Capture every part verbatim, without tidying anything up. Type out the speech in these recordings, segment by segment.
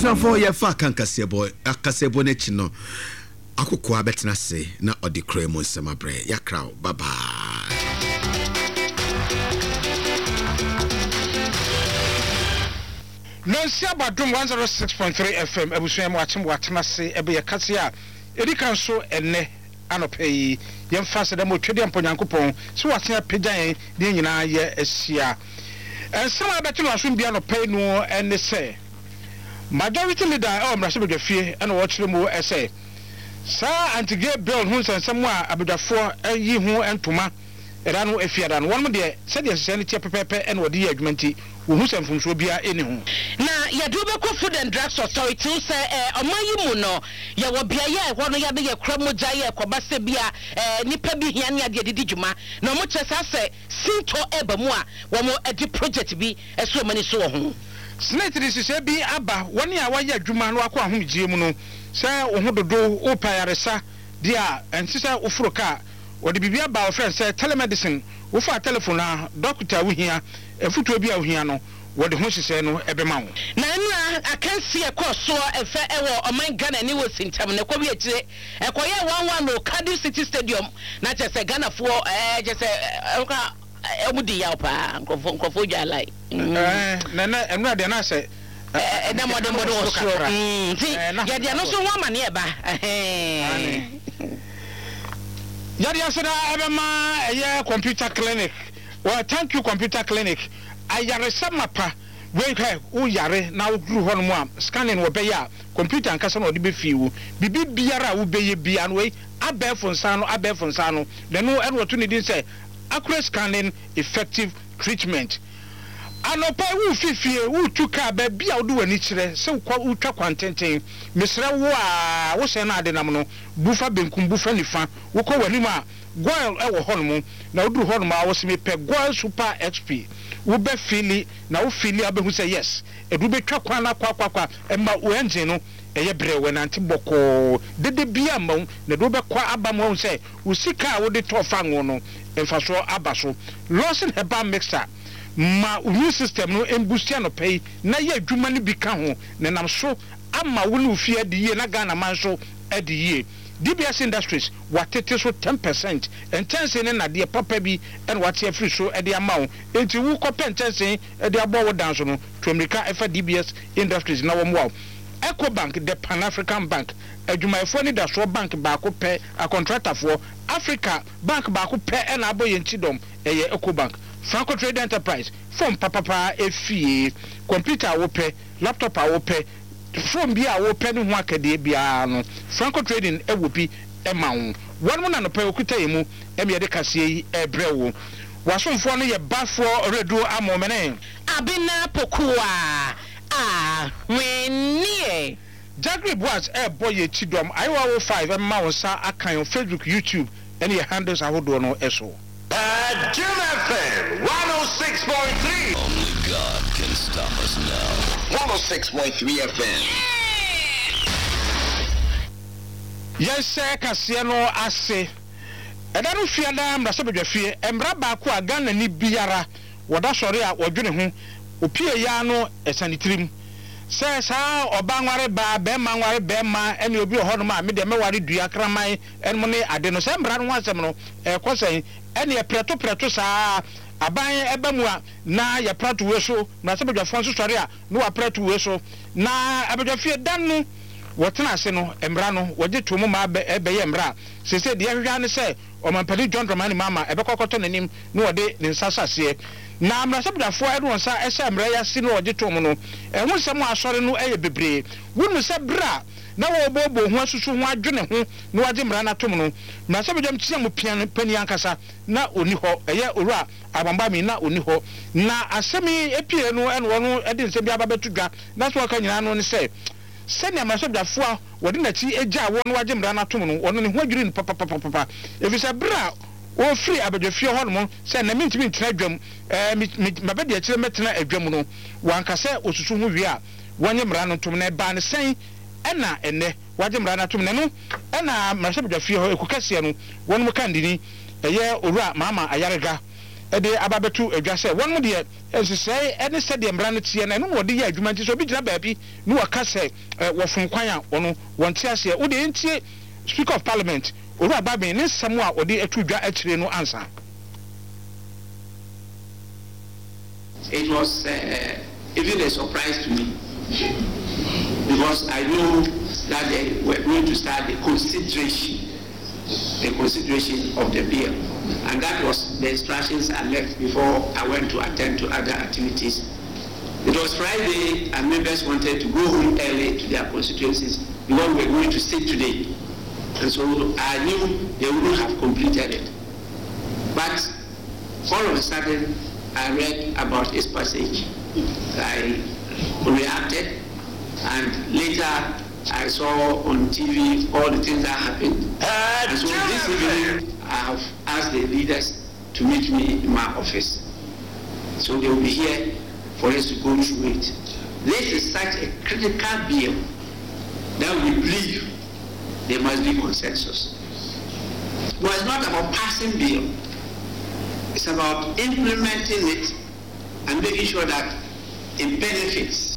Abusuafo ye fa kankase boy akase bo na chi no akoko abetena se na odi kremo nsemabre yakra bye bye. Nancy Abadum one oh six point three F M abusuam watchim watena se ebe ye kase a edi kan so enne anopai yemfa se dem otwede amponyankopon so watena pegan de nyina ye asia. Ensema abeto no asum bia no pai no enne se majority leader o mrasebedwafie ene wo kire mu ese sa anti-gay bill hu nsensem a abedwafo ayi hu entoma era no afiada no won de se de sese ne tie pepepe ene wodi adwumanti wo hu semfumso bia eni hu na yadu be ko Food and Drugs Authority se eh omayi mu no ye wo bia ye ho no ya be ye kra moja ye kobase bia eh nipa bi hia ne ade didi dwuma na mo kyesa se sinto eba mu a wo mo edi project bi eso mani so ho Snake this is a be abba one year why adwuma no akwa ahomgie mu no se wo ho dodo o payaresa dia ensisa ofroka wo de bibia ba wo friend say telemedicine wo fa telephone na doctor wo hia efutuo bia wo hia no wo de ho hye no ebema wo na enu akansi ekoso efe ewo oman Ghana ni wo sintam ne ko bi akire ekoye one one no Cardiff City Stadium na chese Ghana fo eh chese enka emudi ya pa nkofo nkofo jalai eh na na enu de na se eh na modern modern osro mm ti ya dia no so ho amane e ba eh ya dia so da ebema eye computer clinic well thank you computer clinic ayare samapa we kai u yare na udru ho no mu am scanning wo be ya computer nkasa no de be fiwu bibi biara wo be ye bia no we abefo nsa no abefo nsa no de no enwo to ne din say accurate scanning effective treatment anopa wu fifie wu tuka ba bia wo do wani kire se wo utwa kwantenten mesre wo a wo se na ade nam no bufa benkum bufa nifa wo ko wani ma goil e wo hono na wo do hono ma wo se me pe goil super xp wo be fili na wo fili abehu se yes edu be twa kwa na kwa kwa kwa e ma wo engine no eye brewe na ntiboko dede bia ma na do be kwa aba mo se wo sika wo de to fa ngo no emfaso abaso Lawson herbal mixer ma immune system no embustia no pay na ye adwuma ne bi ka ho na nam so ama wo no fie de ye na Ghana man so ade ye D B S Industries watete so ten percent intense ne na de papa bi en wate afri so ade ama wo enti wo kope intense ade abo wo dan so no twemrika efa D B S Industries na wo mo Ecobank the Pan African Bank adwumayefo ni da so bank ba ko pe a contractor for Africa bank ba ko pe e na aboye ntidom eye Ecobank Franco Trade Enterprise phone papa pa efie computer wo pe laptop wo pe phone bi a wo pe ne ho akade bia no Franco Trading e wo bi e ma wo won mo na no pe okuta yemu e me de kase yi e brewo wasomfo no ye bafo redo amomene abina pokua ah when Jagri Boaz e boye chidom iwa five e ma won sa akan on Facebook YouTube and your handles ahodo no eso at Jim F M one oh six point three. Only God can stop us now. one oh six point three F M. Yes sir kase no ase eda no fia da mra so bedwafie emra ba ko aga na ni biara woda sori a wodwene ho opie ya no esanitrim se sa oba nware ba be ma nware be ma ene obi ho no ma me de me ware dua kraman en mo ne ade no se mbra no asem no e kosen ene e preto preto sa aban eba mu a na ya preto we so na se bedwafo so sori a no wa preto we so na abedwafie dan no wotena ase no embra no woje to mu ma be ebe ye mbra se se de hwehwa ne se o mampadi John Dramani mama ebe kokoto nanim no wode ne nsasa se na amrasabdafo edu nsa ese mra ya si no woje to mu no ehun sem asore no eye bebre wonu se bra na wo bobo ho asusu ho adwene ho no waje mra na to mu no na sabdam tia mu pian pani ankasa na oni ho eye owura abamba mi na oni ho na asemi epie no ene wono ede nsem bia babetudwa na so aka nyina no ne se senya masobdafo a wode na chi eja won waje mra na tom no wono ne ho adwiri no papa papa papa efisa bra o free abadwafie ho no se na mintimi ntena adwam eh mabede akire metena adwam no wankase osusu ho wi a wonye mra no tom na ba ne sen ena ene waje mra na tom ne no ena masobdafie ho ekukase no won mo kandini eye owura mama ayarega ɛde ababetu adwa sɛ wɔn mo deɛ ɛsesɛe ɛne sɛ deɛ mmara no tie na ɛno na wɔde yɛ adwuma nti sɛ obi gyina baabi ne wɔka sɛ wɔfom kwan a wɔno wɔnte aseɛ wode ntie speaker of parliament owura baben ne nsɛm a wɔde atu dwa akyire no ansa. It was uh, even a surprise to me because I knew that they were going to start the consideration the consideration of the bill, and that was the instructions I left before I went to attend to other activities. It was Friday and members wanted to go home early to their constituencies because we were going to sit today, and so I knew they wouldn't have completed it. But all of a sudden I read about this passage. I reacted, and later I saw on T V all the things that happened. Uh, and so this evening, I have asked the leaders to meet me in my office. So they will be here for us to go through it. This is such a critical bill that we believe there must be consensus. But it's not about passing bill. It's about implementing it and making sure that it benefits.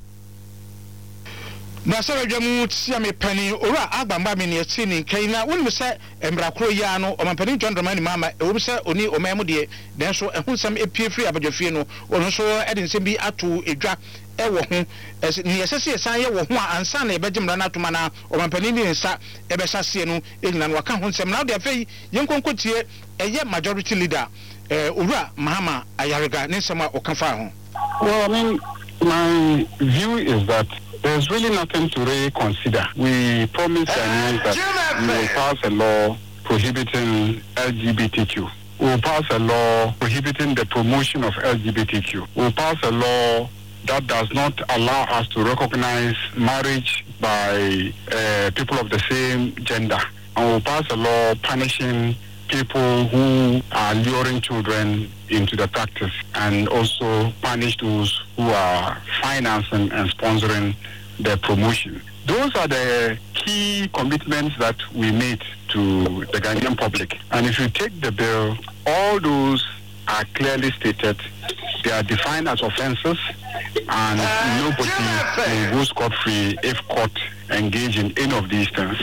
Na sɛ dwamu tia me pani ora agbamba me ne ati ni kan na wonu sɛ embrakoro ya no omampani John Dramani mama ewu sɛ oni omamu de nanso ehun sam epie free abadwafie no ono so ede nsem bi ato edwa ɛwɔ ho ne yɛsɛsɛ yɛsan yɛ wɔ ho a ansa na yɛbɛgyemra na atoma na omampani ni nsa ɛbɛhyase no enyina no waka ho nsɛm na de afei yɛnkonkotie ɛyɛ majority leader eh owura Mahama Ayarega ne nsɛm a ɔka fa ho. Well, I mean, my view is that there's really nothing to really consider. We promised uh, and that we will pass a law prohibiting L G B T Q. We will pass a law prohibiting the promotion of L G B T Q. We will pass a law that does not allow us to recognize marriage by uh, people of the same gender. And we will pass a law punishing people who are luring children into the practice, and also punish those who are financing and sponsoring the promotion. Those are the key commitments that we made to the Ghanaian public. And if you take the bill, all those are clearly stated. They are defined as offences, and uh, nobody will go scot-free if caught engaged in any of these things.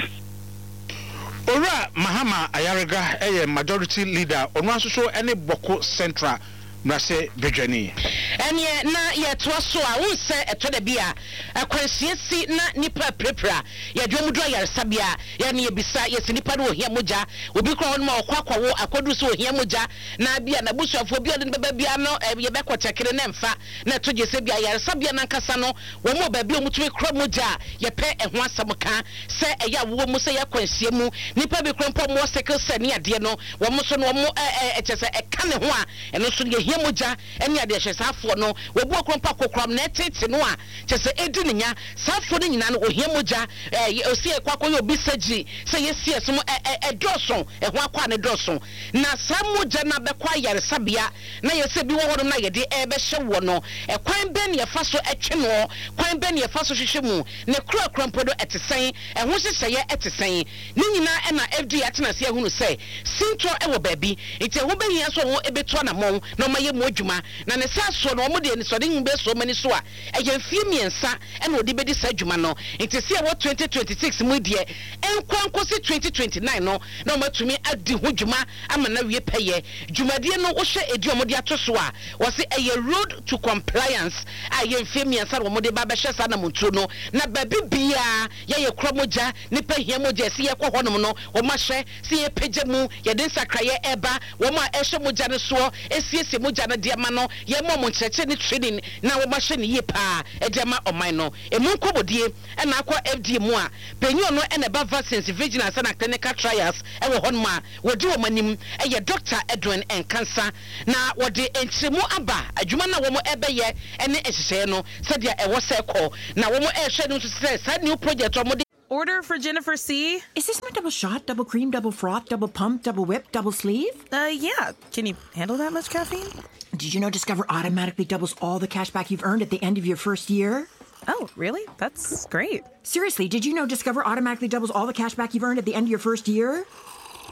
Ora Mahama Ayarega eye majority leader ono asoso ene Boko Central mrase bedwani ene na ye to so a wonse eto da bia akwansiesi na nipa prepra ye dwom do yaresabia ye ne yebisa ye sinipa do ohia moja obi kro no ma okwakwawo akodu so ohia moja na bia na busuafo bia de beba bia no ye bekotekere na mfa na to gese bia yaresabia na nkasa no wo mo ba bia omutwe kro moja ye pe eho asamka se eya wo mu se ye kwansie mu nipa bi kro mpo mo sekle se ne ade no wo mo so no wo mo echese eka ne ho a eno so ye moja eni ade hyesafo no wo bu okrompa kokrom na tete no a kyese edi nya safo no nyina no ohia moja eh osie kwakoye obi saji se yesie so e doson e ho akwa ne doson na samoja na bekwa yaresabia na yese bi wo hodom na yede e be hye wo no e kwan be ne yefa so etwe no kwan be ne yefa so hwehwe mu ne kura krompo do etesen e ho hyeseye etesen ni nyina e na F D atena se ehunu se sinto e wo baabi ite ho behia so ho ebeto na mon na maye mo adwuma na ne sa so no mo de ni so de ngbe so mani so a eje mfie miensa e na odi bedi sa adwuma no ite se wo twenty twenty-six mu die enkwanko se twenty twenty-nine no na matumi adi ho dwuma ama na wie peye dwumadie no wo hye edi omode ato so a wo se eye road to compliance a ye mfie miensa wo mode ba be hye sa na montuo no na ba bibia ye ye kromoja ni pa hia moja se ye kɔ honom no wo ma hye se ye pagye mu ye de nsakraye eba wo ma ehye moja ne so esiesie moja na de ma no ye mo mo nkyerɛkyerɛ ne training na wo ma hye ne ye pa e de ma ɔman no emu nkɔbodie e na akɔ F D A mu a penyo no e na ba vaccines vigilance and clinical trials e wo honom a wodi wo manim e ye Doctor Edwin Enkansa na wodi enkyeremu aba adwuma na wo mo ebeye ene ehyehyɛ no sadia e wo sɛ kɔ na wo mo ehwɛ no so sɛ sad new project wo mo. Order for Jennifer C. Is this my double shot, double cream, double froth, double pump, double whip, double sleeve? Uh, yeah. Can you handle that much caffeine? Did you know Discover automatically doubles all the cash back you've earned at the end of your first year? Oh, really? That's great. Seriously, did you know Discover automatically doubles all the cash back you've earned at the end of your first year?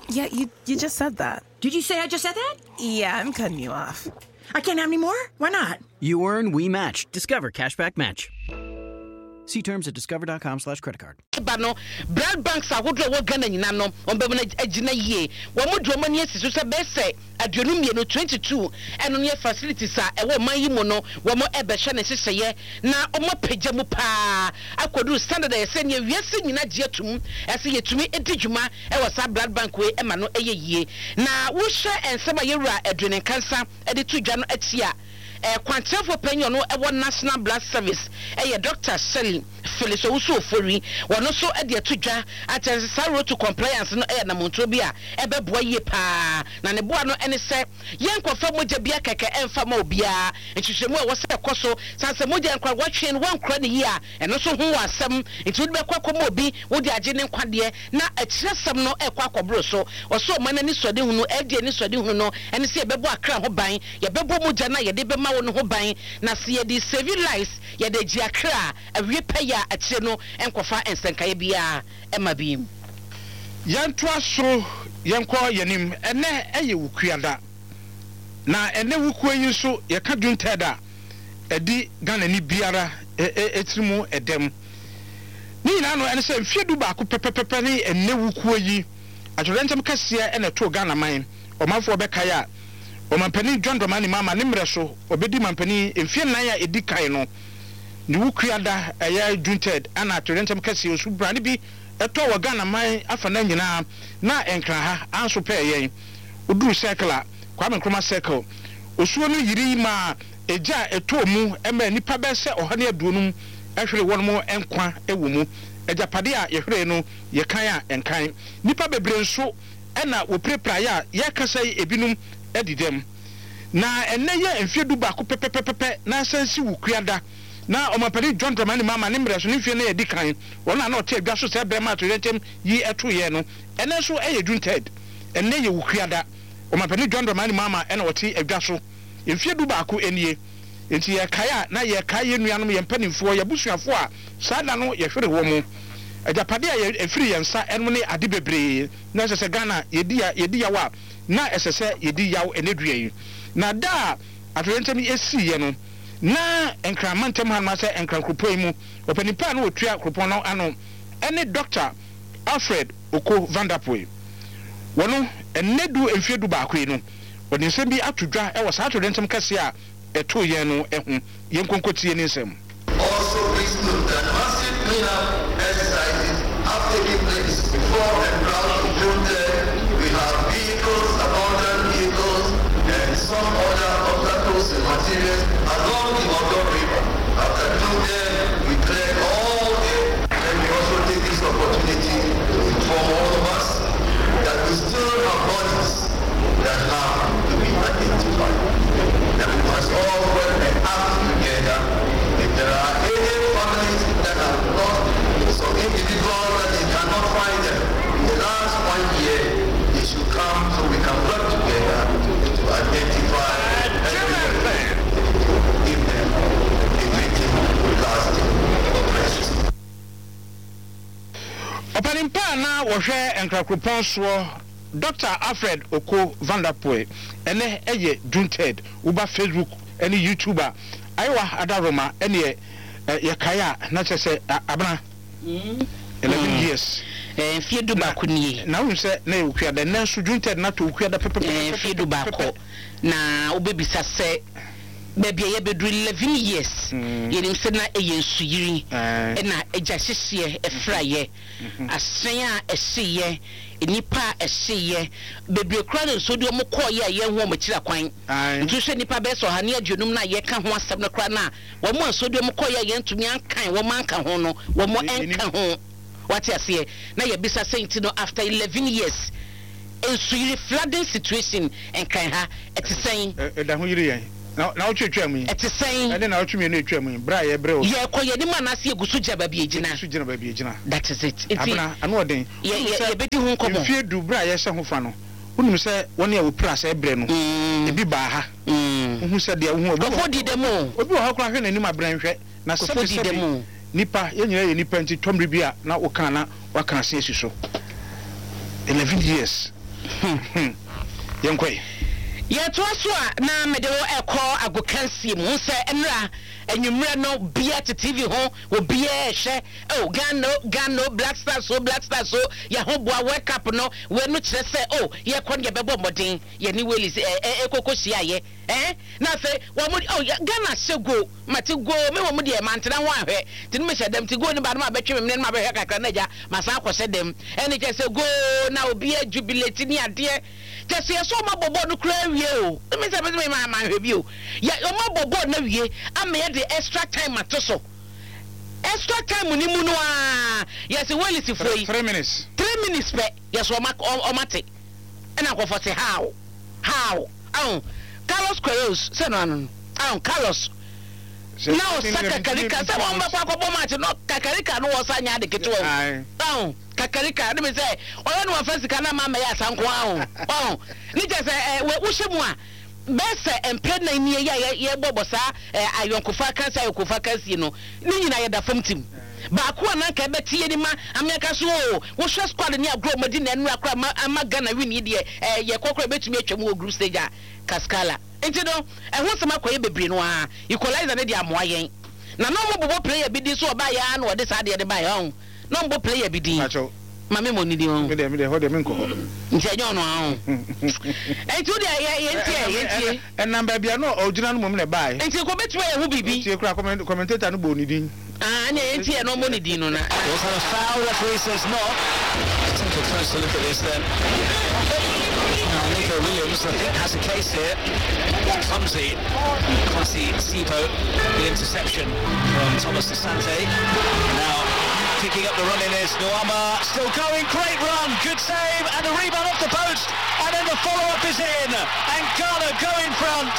Yeah, you, you just said that. Did you say I just said that? Yeah, I'm cutting you off. I can't have any more? Why not? You earn, we match. Discover Cashback Match. See terms at discover.com slash credit card. Bano, blood banks are what we're going to know on Bebana Ejina ye. One more Germany is a best at Unum twenty-two and on your facilities are a woman you mono, one more Ebeshan and sister ye. Now, on my pajamupa, I could do standard I send you, yes, in a jetum, as ye to me a dijuma, I was a blood bank way, and mano a ye. Now, we share and some of your adrenaline cancer at the two Jan at Sia. A quantity for penny no a national blood service a doctor selling Phyllis also fully one also at the tuja at a sorrow to compliance no air namontobia a beboye pa na ne boa no any say yen confirm moja bia keke emfa ma obia enhwehwemu a wose koso sanse moja nkwa watwe no wan kra ne here and also ho asem it would be kwakom obi wo de age ne nkwade na akyirasem no e kwa akobro so oso manani sode hu no e de ni sode hu no ene se bebo akra ho ban ye bebo moja na ye de be ma wo no ho ban na se ye de save lives ye de ji akra awie paya akyire no enkofa ensenkaye bia e ma bim yantoa so yanko yanim ene eye wukuada na ene wukuo yi so ye ka duntada edi Ghana ni biara etirimu edem ni na no ene se mfiedu ba ko pepepepe ni ene wukuo yi atwerentem kase ene to Ghana man omafo obekaya omampani John Dramani mama ne mreso obedi mampani mfie nan ya edi kai no ni wukuada eye dunted ana atwerentem kase osu brane bi eto wa Ghana man afa na nyina na enkra ha anso pe yen oduru circle Kwame Nkrumah circle osuo no yiri ma eja eto mu ema nipa be se ohane aduonum ehwere wonmo enkwa ewo mu ejapade a yehwere no ye kan a enkan nipa bebre nso ena oprepra ya ye kasa ebinum edidem na enne ye mfiedu ba ko pepepepe na sansi wukuada na omapari John Dramani mama ne mreso ne mfie na ye dikan wona na ote adwa so se brema to yentem yi eto ye no ene so eye dunted enne ye wukuada omapani John Dramani mama ena ote adwa so mfie du ba ko enie enti ye kaya na ye kaya nuanom ye mpanimfo ye busuafo a sada no ye hwere wo mu ajapade a ye efiri ye nsa eno ne ade bebre na sese Ghana ye dia ye dia wa na esese ye di yaw enedua yi na da atwentem esi ye no na enkramantem han ma se enkrankropoi mu opanipa na otua kropon no ano ene Doctor Alfred Oko Vanderpool wono enedu emfiedu ba ko yi no woni nsem bi atodwa e wo sa atwentem kase a eto ye no ehu ye nkonkotie ne nsem. Also please note that massive cleanup exercises have taken place before and around Ujunde. We have vehicles, abandoned vehicles, and some other obstacles and materials along the Odo River. After doing them, we cleared all them, and we also take this opportunity to inform all of us that we still have bodies that have to be identified. That we must all work and act together. If there are any families that have lost some individuals that they cannot find them in the last one year, they should come so we can work together to identify and give them a victim lasting oppression. Opanimpa na wohwe enkrakropon so Doctor Alfred Oko Vanderpool ene eye dunted uba Facebook ene YouTuber aiwa adaroma ene ye kaya na chese abana eleven years eh fiedu ba ko nie na wo se na ukuada na so dunted na to ukuada pepe eh fiedu ba ko na obebisa se baby ye bedu eleven years yenim se na eye nsuyiri na eja hyehye efraye asen a ehye nipa ehye bebre kra no so de mo koye ye ho mo kira kwan ntu hwe nipa be so ha ne adwonum na ye ka ho asem no kra na wo mo so de mo koye ye ntumi ankan wo man ka ho no wo mo enka ho what you say na ye bisa saying no after eleven years ensuyiri flooding situation enkan ha etisaying e da ho yiri yen na na otwetwa mu etisaying e de na otwemi na etwa mu bra ye bre o ye koye ni ma na se egusu jaba bi ejina egusu jina ba bi ejina that is it it abana anu oden ye ye bedi hu nkomo mfie du bra ye se ho fa no unum se woni e wo pras e bre no e bi ba ha hu se de hu obi ofodi dem obi ho akora hwe nanim abran hwe na se de nipa ye nyina ye nipa nti tomri bia na wo kan na wa kan se esi so eleven years Yenkwe. Ye to so na me de wo ekọ agokansie mu se enra enwumre no bia te T V ho wo bia ehwe oh Ghana Ghana Black Stars so Black Stars so ya ho boa World Cup no we no kire se oh ye kon ye bebo modern ye ni Wales e ekokosia ye eh na fe wo mo oh Ghana sego mate go me wo mo de mantena ho ahwe tin me hye dem ti go ni ba no abetwe me ne ma behwe kakra na ja masa akose dem ene je se go na obi a jubilate ni ade Tese so ma bobo no kra wie o. Me say me ma ma hwebi o. Ya o ma bobo na wie am ye the extra time atoso. Extra time ni mu no a. Yes well is free. three minutes. three minutes pe. Yes o ma o mate. E na go for say how? How? Oh. Carlos Queiroz say no no. Oh Carlos. Now Saka Karika say one ba kwa kwa match no Kakarika no was anya de keto. Oh. Kakarika let me say oyo no first kana ma me ya sanko ahun oh ni je say we hwemu a best empe na ni ya ye bobosa ayonkofa kan say ayonkofa kan si no ni nyina ye da fam tim ba ko na ka betie ni ma ameka so wo hwe squad ni agro madi na enu akra ma Ghana win ye de ye kokoro betumi atwam wo group stage a Kaskala enti no e ho sema koye bebre no a equalizer ne de amoa yen na no mo bobo player bi di so ba ya na ode sa de de ba ya no mbo player bi din mame mo ni di won me de me de ho de me nko nti enyo no ahun e tu de ye nti ye nti en number bia no ogina no mo me bae nti ko betu e hu bibi nti kura commentator no bo ni din ah na nti e no mo ni din no na was that a foul? Referee says not. Let's take a closer look at this then. Now, Nico Williams, I think, has a case here. Clumsy, Kwasi Sipo, the interception from Thomas Asante. Now, picking up the running is Nuama, still going, great run, good save, and a rebound off the post, and then the follow-up is in, and Ghana go in front.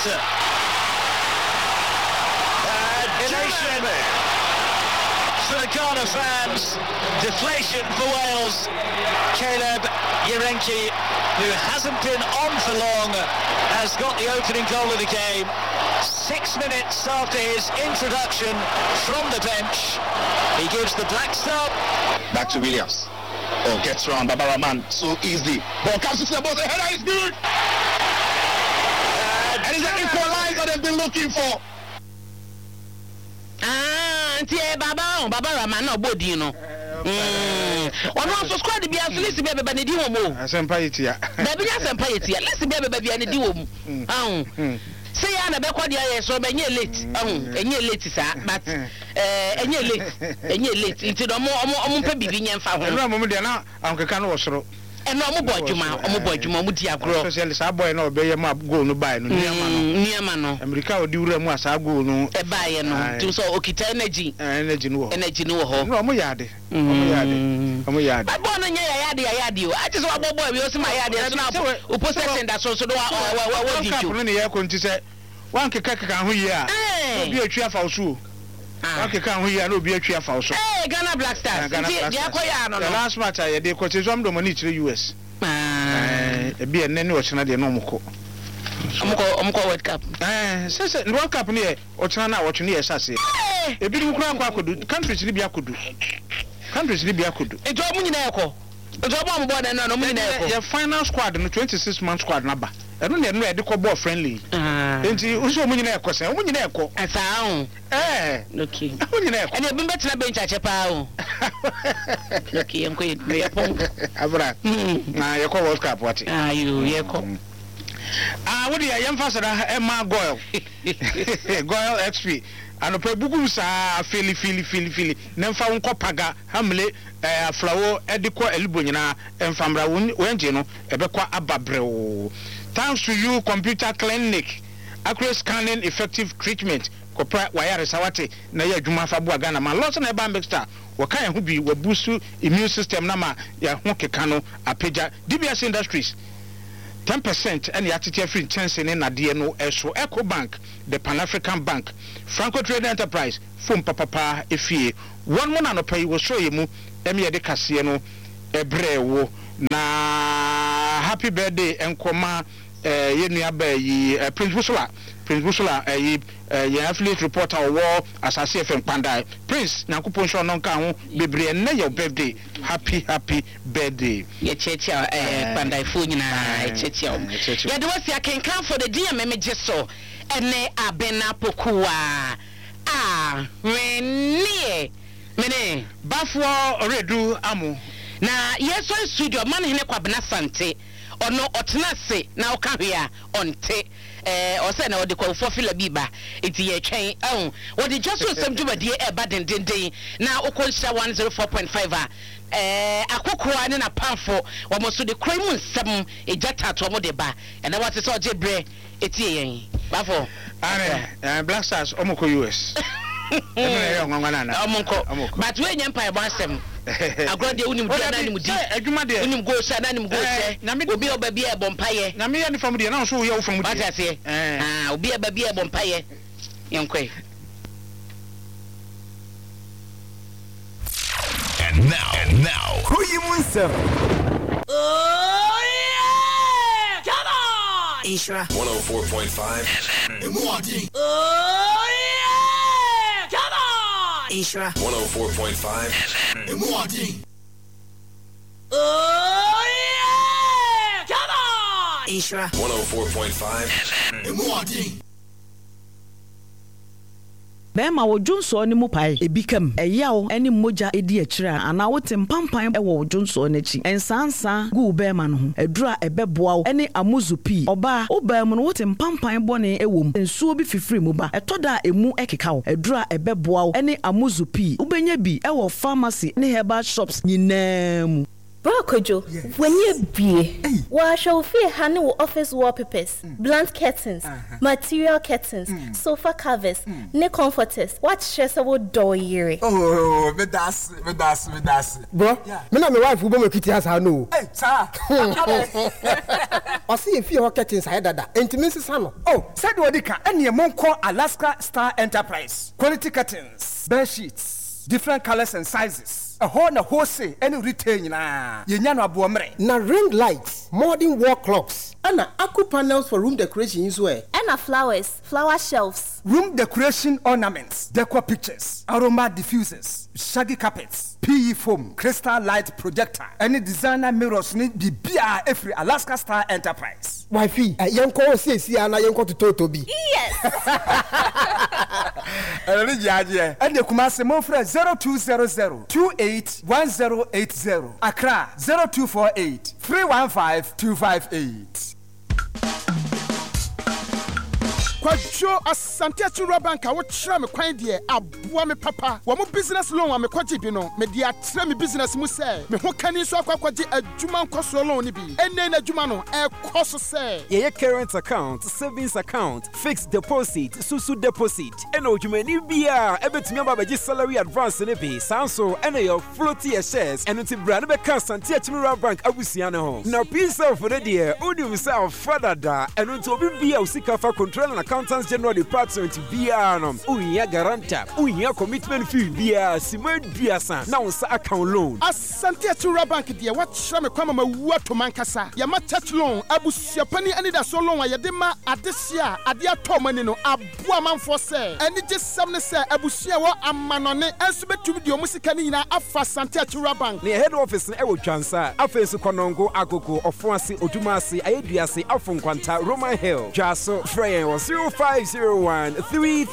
And elation for the Ghana fans, deflation for Wales. Caleb Yerenki, who hasn't been on for long, has got the opening goal of the game. Six minutes after his introduction from the bench, he gives the Black Star. Back to Williams. Oh, gets around Baba Rahman so easily. Ball comes to the ball, the header is good. And, and it's an equalizer they've been looking for. Ah, tie Baba, Baba Rahman no body no. Mm. Ono so squad bi asolisi be be ne di wo mo. Asempa yetia. Da bi asempa yetia. Lisi be be be ne di wo mu. Ah. Say ya na be kwadi aye so be nye late. Ah, enye late sa but eh enye late. Enye late. Nti do mo mo mpa bibi nye mfa ho. Enu amomu de na ankeka no wo soro. Enu omo bo adwuma, omo bo adwuma mu di agro. Especially sa boy na obeye ma goal no buy no niama no. Niama no. America odi wura mu asa goal no. E buy no. Nti so okita energy. Energy no wo. Energy no wo ho. No omo yade. Omo yade. Omo yade. Ba bo no nya yade yade o. Ati so abo boy we o se ma yade so na o possession da so so do wa wa wa di ju. No ne ye ko nti se wan keka keka ho yi a. Obi atwi afa so. Okay, can we are be a tree for so? Hey, Ghana Black Stars. The last match I did because it's one money to the U S. Uh, be a name or China, the normal co. Omco World Cup. Eh, says World Cup near or China watching near Sassy. A bit of crap could do. Countries Libya could do. Countries Libya could do. It's all money echo. It's all more than no money. Your final squad in the twenty-six month squad number. I don't know the cobble friendly. And you also money echo, say, when you echo. I found. Eh, okay. And you've been better than bench at your power. Okay, I'm going to Abra. Now, your call World Cup, what are you? Yeah, come. Ah, what do you young faster? Emma Goyle. Goyle X P. And a pebugu sa fili fili fili fili. Nemfa unko paga hamle eh flower ediko elibonyina emfamra wenje ebekwa ababreo. Thanks to you, Computer Clinic. Accurate scanning, effective treatment. Kopra wayare sawate na ya adwuma fa bo Ghana ma lots na ba mixta wakan ho bi wabusu immune system na ma ya ho keka no apagya D B S Industries ten percent and ya tete free chance ne na de no eso Eco Bank, the Pan African Bank, Franco Trade Enterprise, Fum Papa Efie one one no pay wo so yemu emi ye de kase no ebrewo na happy birthday enkoma eh yenua ba yi Prince Busula Prince Busula eh ye affiliate reporter wo Asase F M Pandai Prince Nyankopon sho no nka ho bebre na your birthday happy happy birthday ye cheche eh Pandai fo nyina cheche o ye de wasi akenkan for the dia memeje so ene abena pokuwa ah menie mene bafo redu amu na yeso studio man hene kwabena sante ono otena se na oka hwe a onte eh o se na o de kwa fofila biba enti ye twen ehun wo de just so sem dwumadie e ba dendenden na okonhia one oh four point five a eh akokora ne na pamfo wo mo so de kremu nsem ejata to mo de ba na what se o je bre etie yen bafo ane Black Stars omoko U S ene ya ngwana na omonko but we nyempa e bonsem agrode unim dia na nim di adwuma de unim go sha na nim go che obi oba bia e bompaye na me ya ni fam de na so wo ya wo fam de batase ah obi oba bia e bompaye yenkwe. And now, and now, who you want? Oh yeah! Come on! Ishra one oh four point five. Oh yeah! Come on! Ishra one oh four point five. Oh yeah! Come on! Ishra one oh four point five. Bema wo Junso ni mu pai ebikam eyawo eni moja edi akira ana wote mpampan e wo Junso n'echi ensansa gu bema no ho edura ebeboa wo eni amuzupi oba obam no wote mpampan bone ewom ensuo bi fifiri mu ba etoda emu ekeka wo edura ebeboa wo eni amuzupi ubenya bi e wo pharmacy ne herbal shops nyinam. Bro Kojo, yes. When you be, wa show fear honey office wallpapers, mm. blunt curtains, uh-huh. material curtains, mm. sofa covers, mm. ne comforters. What stress about door year? Oh, me das, me das, me das. Bro, yeah. Me na my wife who be kitty has no. Hey, sir. I see if you curtains I dada. Intimacy sano. Oh, said Wadika, any among call Alaska Star Enterprise. Quality curtains, bed sheets, different colors and sizes. A whole na wholesale any retail na yenyano abuomre na ring lights, modern wall clocks, and aqua panels for room decoration as well. And flowers, flower shelves, room decoration ornaments, decor pictures, aroma diffusers, shaggy carpets, P E foam, crystal light projector, any designer mirrors need be bia every Alaska Star Enterprise. Wifey, a young call say see ana young to Totobi. Yes. And the Kumasi Mofre zero two zero zero two eight one zero eight zero. Accra zero two four eight three one five two five eight. Kwajo Asante Achura Bank a wo kyerɛ me kwan de aboa me papa wo mo business loan a me kwaje bi no me de atre me business mu sɛ me ho kani so akwakwaje adwuma nkoso loan ni bi enne na adwuma no e koso sɛ ye current account, savings account, fixed deposit, susu deposit eno adwumani bia ebetumi ababaji salary advance ne bi sanso ene your floaty shares eno ti bra ne be kan Asante Achura Bank abusia ne ho na piece of the dear odi himself father da eno to obi bia usika fa control na Accountants General Department biano unya garanta unya commitment fee bia simed biasa na unsa account loan Asante Achura Bank dia watchra me kwama mawu to mankasa ya ma church loan abusia pani ani da so loan ya de ma adesia ade atomani no aboa manfo se ani gisam ne se abusia wo amanone enso betumi de omusika ni nyina afa Asante Achura Bank ne head office e wo twansa afensu konongo akoko ofoase odumase ayeduase afonkwanta Roman Hill jaso frey was zero five zero one three